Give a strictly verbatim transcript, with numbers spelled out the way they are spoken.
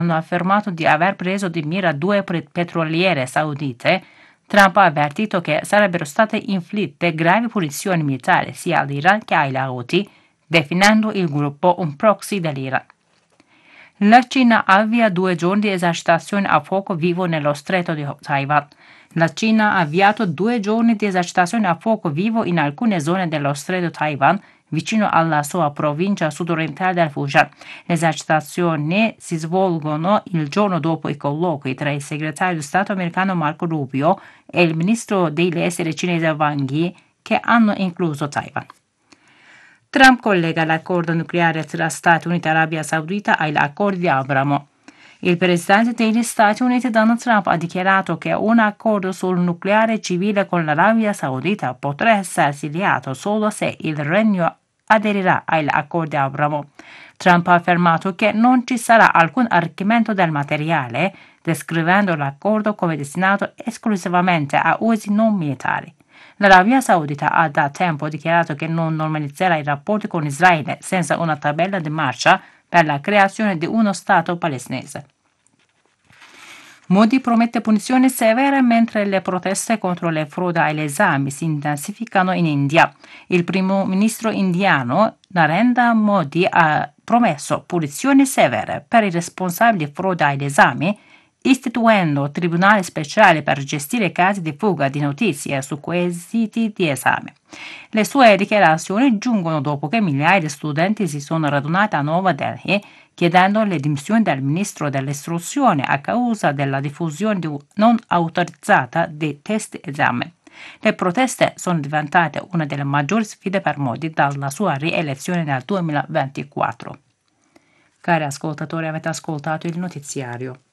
hanno affermato di aver preso di mira due petroliere saudite, Trump ha avvertito che sarebbero state inflitte gravi punizioni militari sia all'Iran che ai Houthi, definendo il gruppo un proxy dell'Iran. La Cina avvia due giorni di esercitazioni a fuoco vivo nello stretto di Taiwan. La Cina ha avviato due giorni di esercitazioni a fuoco vivo in alcune zone dello stretto di Taiwan, vicino alla sua provincia sudorientale del Fujian. Le esercitazioni si svolgono il giorno dopo i colloqui tra il segretario di Stato americano Marco Rubio e il ministro degli esteri cinese Wang Yi, che hanno incluso Taiwan. Trump collega l'accordo nucleare tra Stati Uniti e Arabia Saudita agli accordi di Abramo. Il presidente degli Stati Uniti Donald Trump ha dichiarato che un accordo sul nucleare civile con l'Arabia Saudita potrà essere siglato solo se il Regno aderirà agli accordi di Abramo. Trump ha affermato che non ci sarà alcun arricchimento del materiale, descrivendo l'accordo come destinato esclusivamente a usi non militari. L'Arabia Saudita ha da tempo dichiarato che non normalizzerà i rapporti con Israele senza una tabella di marcia per la creazione di uno Stato palestinese. Modi promette punizioni severe mentre le proteste contro le frodi agli esami si intensificano in India. Il primo ministro indiano Narendra Modi ha promesso punizioni severe per i responsabili di frodi agli esami, istituendo tribunali speciali per gestire casi di fuga di notizie su quesiti di esame. Le sue dichiarazioni giungono dopo che migliaia di studenti si sono radunati a Nuova Delhi chiedendo le dimissioni del ministro dell'istruzione a causa della diffusione non autorizzata di test esame. Le proteste sono diventate una delle maggiori sfide per Modi dalla sua rielezione nel duemilaventiquattro. Cari ascoltatori, avete ascoltato il notiziario.